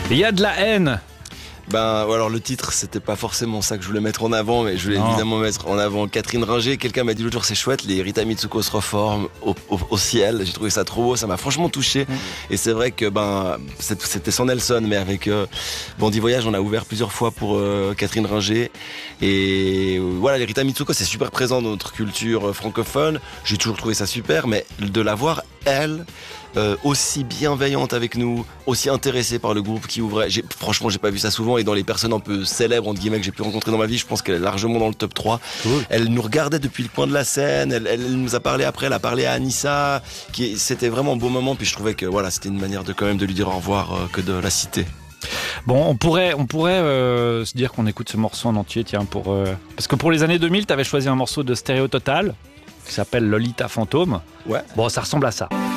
Il y a de la haine. Alors le titre, c'était pas forcément ça que je voulais mettre en avant, mais je voulais évidemment mettre en avant Catherine Ringer. Quelqu'un m'a dit l'autre jour, c'est chouette, les Rita Mitsuko se reforment au ciel. J'ai trouvé ça trop beau, ça m'a franchement touché. Et c'est vrai que c'était sans Nelson, mais avec Bandit Voyage, on a ouvert plusieurs fois pour Catherine Ringer. Et voilà, les Rita Mitsuko, c'est super présent dans notre culture francophone. J'ai toujours trouvé ça super, mais de la voir, elle, aussi bienveillante avec nous, aussi intéressée par le groupe qui ouvrait. Franchement, j'ai pas vu ça souvent, et dans les personnes un peu célèbres entre guillemets que j'ai pu rencontrer dans ma vie, je pense qu'elle est largement dans le top 3. Cool. Elle nous regardait depuis le coin de la scène, elle nous a parlé après, elle a parlé à Anissa, c'était vraiment un beau moment, puis je trouvais que voilà, c'était une manière de quand même de lui dire au revoir, que de la citer. Bon, on pourrait se dire qu'on écoute ce morceau en entier, tiens, parce que pour les années 2000, t'avais choisi un morceau de Stéréo Total qui s'appelle Lolita Fantôme. Ouais. Bon, ça ressemble à ça.